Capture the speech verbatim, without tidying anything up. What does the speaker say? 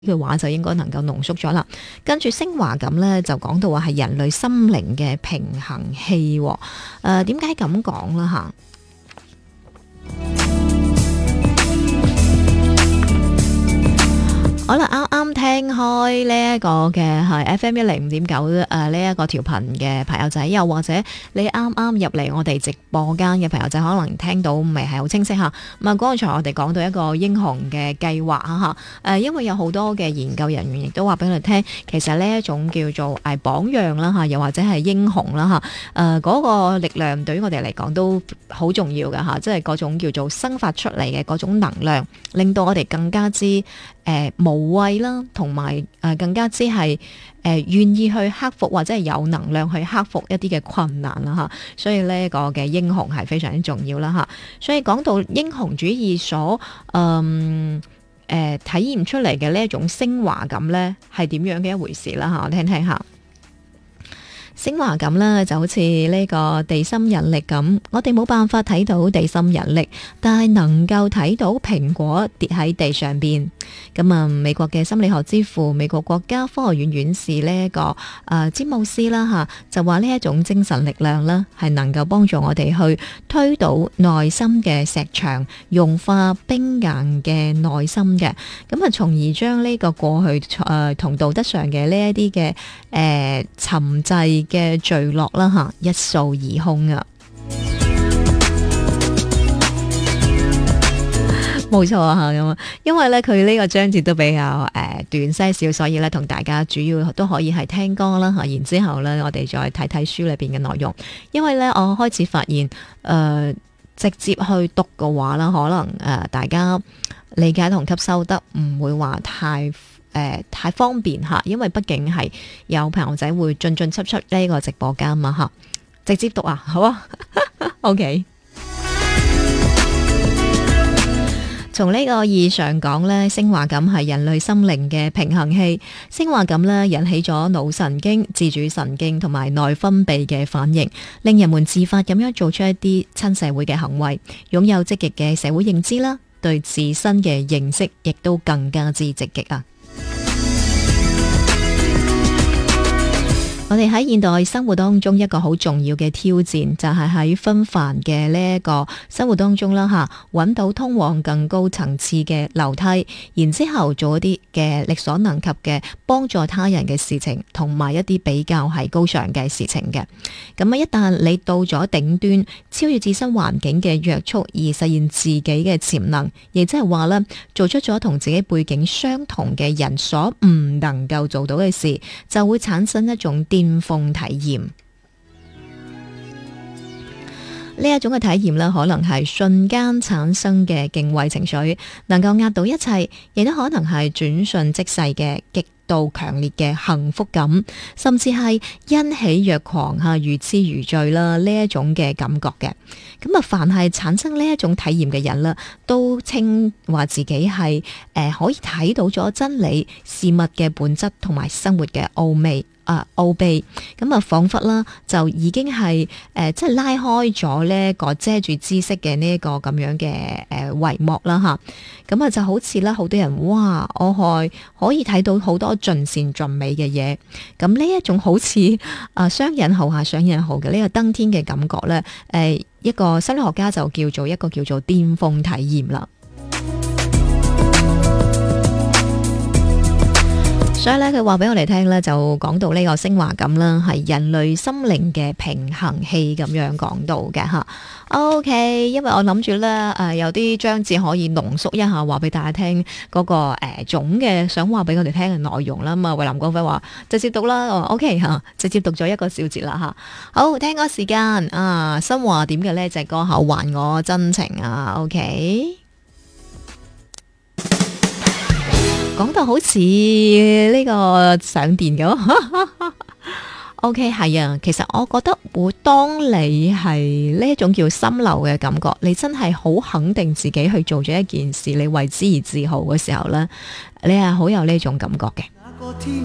句話就應該能夠濃縮咗啦。跟住升華感呢，就講到話係人類心靈嘅平衡器。誒、呃，點解咁講啦吓？好啦，啱啱聽開呢一個嘅係 F M 一零五點九誒呢一個調頻嘅朋友仔，又或者你啱啱入嚟我哋直播間嘅朋友仔，可能聽到未係好清晰吓。咁啊，剛才我哋講到一個英雄嘅計劃啊吓，誒，因為有好多嘅研究人員亦都話俾我哋聽，其實呢一種叫做誒榜樣啦吓，又或者係英雄啦吓，誒嗰個力量對於我哋嚟講都好重要嘅吓，即係嗰種叫做生發出嚟嘅嗰種能量，令到我哋更加之誒、呃、無畏啦，同埋誒更加之係誒願意去克服，或者係有能量去克服一啲嘅困難啦吓。所以呢個嘅英雄係非常之重要啦吓。所以講到英雄主義所嗯誒、呃、體驗出嚟嘅呢一種升華感咧，係點樣嘅一回事啦吓？我聽聽下。升華感啦，就好似呢個地心引力咁，我哋冇辦法睇到地心引力，但係能夠睇到蘋果跌喺地上邊。咁啊，美國嘅心理學之父、美國國家科學院院士呢一個誒詹姆斯啦吓，就話呢一種精神力量啦，係能夠幫助我哋去推倒內心嘅石牆，融化冰硬嘅內心嘅。咁啊，從而將呢個過去誒同道德上嘅呢一啲嘅誒沉滯嘅墜落啦吓，一掃而空啊！冇錯啊吓，咁啊，因為咧佢呢個章節都比較誒、呃、短些少，所以咧同大家主要都可以係聽歌啦吓，然之後咧我哋再睇睇書裏邊嘅內容。因為咧我開始發現誒、呃、直接去讀嘅話啦，可能誒、呃、大家理解同吸收得唔會話太誒、呃、太方便吓，因為畢竟係有朋友仔會進進出出呢個直播間嘛吓，直接讀啊，好啊，OK。從呢個意義上講呢，升華感係人類心靈嘅平衡器。升華感呢引起咗腦神經、自主神經同埋內分泌嘅反應，令人們自發咁樣做出一啲親社會嘅行為，擁有積極嘅社會認知啦，對自身嘅認識亦都更加之積極啊！我哋喺現代生活當中一個好重要嘅挑戰，就係喺紛繁嘅呢一個生活當中啦吓，揾到通往更高層次嘅樓梯，然之後做一啲嘅力所能及嘅幫助他人嘅事情，同埋一啲比較係高尚嘅事情嘅。咁啊，一旦你到咗頂端，超越自身環境嘅約束而實現自己嘅潛能，亦即係話咧，做出咗同自己背景相同嘅人所唔能夠做到嘅事，就會產生一種巔峰體驗。呢一種嘅體驗呢，可能係瞬間產生嘅敬畏情緒，能夠壓倒一切，亦都可能係轉瞬即逝嘅極度強烈嘅幸福感，甚至係欣喜若狂吓，如痴如醉啦，呢一種嘅感覺嘅。咁啊，凡係產生呢一種體驗嘅人啦，都稱話自己係誒、呃、可以睇到咗真理事物嘅本質同埋生活嘅奧秘。啊，奧秘咁啊，仿佛啦，就已經係誒、呃，即係拉開咗呢個遮住知識嘅呢一個咁樣嘅誒帷幕啦吓。咁啊，就好似咧，好多人哇，我係可以睇到好多盡善盡美嘅嘢。咁呢一種好似啊雙引號下雙引號嘅呢個登天嘅感覺咧，誒、呃，一個心理學家就叫做一個叫做巔峰體驗啦。所以咧，佢話俾我哋聽咧，就講到呢個升華感啦，係人類心靈嘅平衡器咁樣講到嘅吓。OK， 因為我諗住咧，誒有啲章節可以濃縮一下，話俾大家聽嗰、那個誒、呃、總嘅想話俾我哋聽嘅內容啦。咁啊，慧林光輝話直接讀啦。OK 吓，直接讀咗一個小節啦吓。好，聽歌時間啊，新華點嘅呢隻歌口還我真情啊。OK。講到好似呢個上電咁，OK 係啊。其實我覺得會當你係呢一種叫心流嘅感覺，你真係好肯定自己去做咗一件事，你為之而自豪嘅時候呢，你係好有呢種感覺嘅。